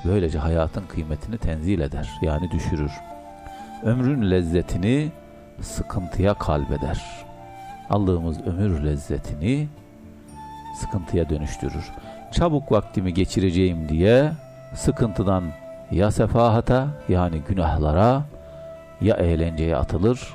Böylece hayatın kıymetini tenzil eder, yani düşürür. Ömrün lezzetini sıkıntıya kalbeder. Aldığımız ömür lezzetini sıkıntıya dönüştürür. Çabuk vaktimi geçireceğim diye sıkıntıdan ya sefahata, yani günahlara, ya eğlenceye atılır.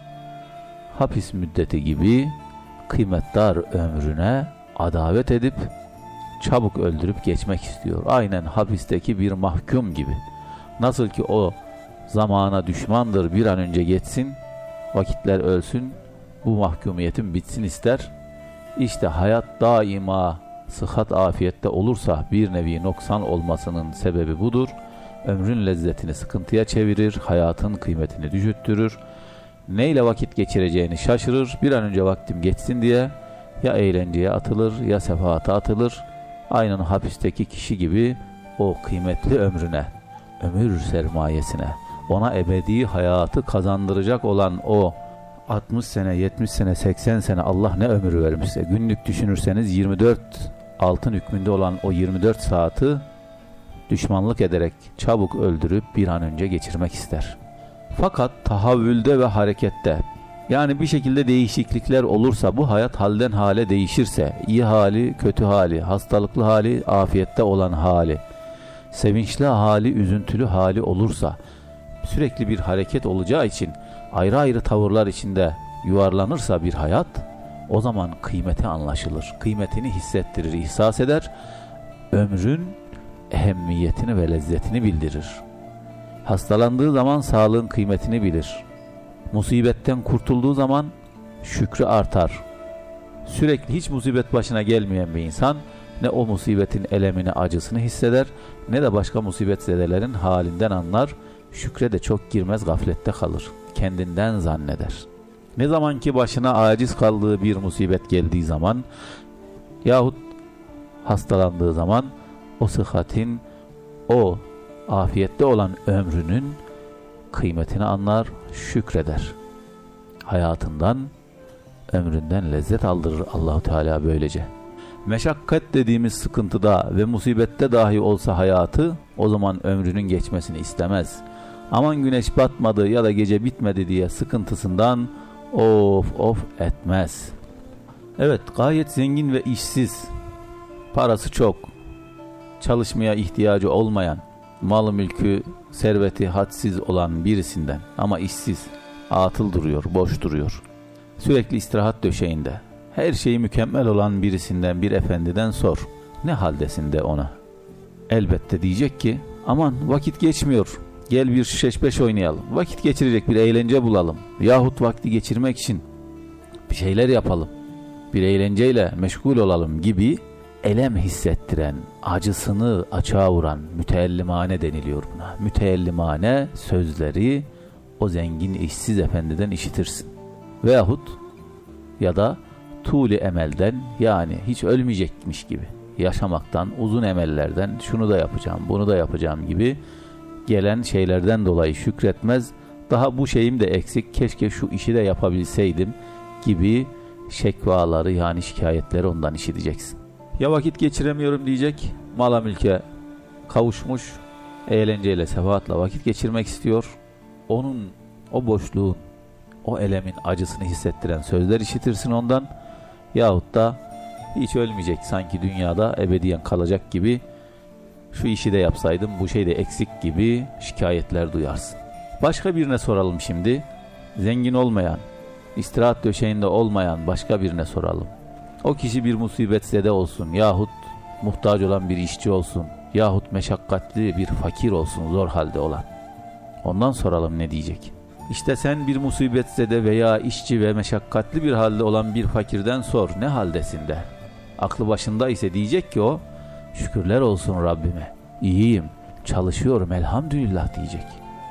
Hapis müddeti gibi kıymetdar ömrüne adavet edip çabuk öldürüp geçmek istiyor. Aynen hapisteki bir mahkum gibi. Nasıl ki o zamana düşmandır, bir an önce geçsin, vakitler ölsün, bu mahkumiyetin bitsin ister. İşte hayat daima sıhhat afiyette olursa bir nevi noksan olmasının sebebi budur. Ömrün lezzetini sıkıntıya çevirir, hayatın kıymetini düşürttürür. Neyle vakit geçireceğini şaşırır, bir an önce vaktim geçsin diye ya eğlenceye atılır ya sefahata atılır. Aynen hapisteki kişi gibi o kıymetli ömrüne, ömür sermayesine, ona ebedi hayatı kazandıracak olan o 60 sene, 70 sene, 80 sene, Allah ne ömür vermişse, günlük düşünürseniz 24 altın hükmünde olan o 24 saati düşmanlık ederek çabuk öldürüp bir an önce geçirmek ister. Fakat tahavvülde ve harekette, yani bir şekilde değişiklikler olursa, bu hayat halden hale değişirse, iyi hali, kötü hali, hastalıklı hali, afiyette olan hali, sevinçli hali, üzüntülü hali olursa, sürekli bir hareket olacağı için ayrı ayrı tavırlar içinde yuvarlanırsa bir hayat, o zaman kıymeti anlaşılır, kıymetini hissettirir, ihsas eder, ömrün ehemmiyetini ve lezzetini bildirir. Hastalandığı zaman sağlığın kıymetini bilir. Musibetten kurtulduğu zaman şükrü artar. Sürekli hiç musibet başına gelmeyen bir insan ne o musibetin elemini, acısını hisseder, ne de başka musibetsezelerin halinden anlar. Şükre de çok girmez, gaflette kalır. Kendinden zanneder. Ne zaman ki başına aciz kaldığı bir musibet geldiği zaman yahut hastalandığı zaman o sıhhatin, o afiyette olan ömrünün kıymetini anlar, şükreder. Hayatından, ömründen lezzet aldırır Allah-u Teala böylece. Meşakkat dediğimiz sıkıntıda ve musibette dahi olsa hayatı, o zaman ömrünün geçmesini istemez. Aman güneş batmadı ya da gece bitmedi diye sıkıntısından of etmez. Evet, gayet zengin ve işsiz, parası çok, çalışmaya ihtiyacı olmayan, malı mülkü, serveti hadsiz olan birisinden ama işsiz, atıl duruyor, boş duruyor. Sürekli istirahat döşeğinde, her şeyi mükemmel olan birisinden, bir efendiden sor. Ne haldesin de ona. Elbette diyecek ki, aman vakit geçmiyor, gel bir şeş beş oynayalım, vakit geçirecek bir eğlence bulalım. Yahut vakti geçirmek için bir şeyler yapalım, bir eğlenceyle meşgul olalım gibi elem hissettiren, acısını açığa vuran müteellimane deniliyor buna. Müteellimane sözleri o zengin işsiz efendiden işitirsin. Veyahut ya da tûli emelden, yani hiç ölmeyecekmiş gibi yaşamaktan, uzun emellerden, şunu da yapacağım, bunu da yapacağım gibi gelen şeylerden dolayı şükretmez. Daha bu şeyim de eksik, keşke şu işi de yapabilseydim gibi şekvaları, yani şikayetleri ondan işiteceksin. Ya vakit geçiremiyorum diyecek, mala mülke kavuşmuş, eğlenceyle, sefahatla vakit geçirmek istiyor. Onun o boşluğun, o elemin acısını hissettiren sözler işitirsin ondan. Yahut da hiç ölmeyecek, sanki dünyada ebediyen kalacak gibi, şu işi de yapsaydım, bu şey de eksik gibi şikayetler duyarsın. Başka birine soralım şimdi. Zengin olmayan, istirahat döşeğinde olmayan başka birine soralım. O kişi bir musibetsede olsun, yahut muhtaç olan bir işçi olsun, yahut meşakkatli bir fakir olsun, zor halde olan. Ondan soralım ne diyecek? İşte sen bir musibetsede veya işçi ve meşakkatli bir halde olan bir fakirden sor, ne haldesin de. Aklı başında ise diyecek ki o, şükürler olsun Rabbime, iyiyim, çalışıyorum elhamdülillah diyecek.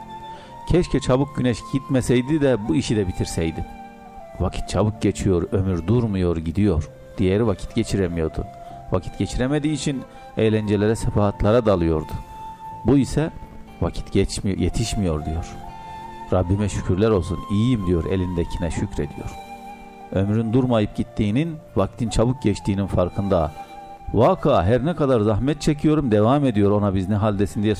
Keşke çabuk güneş gitmeseydi de bu işi de bitirseydim. Vakit çabuk geçiyor, ömür durmuyor, gidiyor. Diğeri vakit geçiremiyordu. Vakit geçiremediği için eğlencelere, sefahatlara dalıyordu. Bu ise vakit geçmiyor, yetişmiyor diyor. Rabbime şükürler olsun, iyiyim diyor, elindekine şükrediyor. Ömrün durmayıp gittiğinin, vaktin çabuk geçtiğinin farkında. Vaka her ne kadar zahmet çekiyorum, devam ediyor, ona biz ne haldesin diye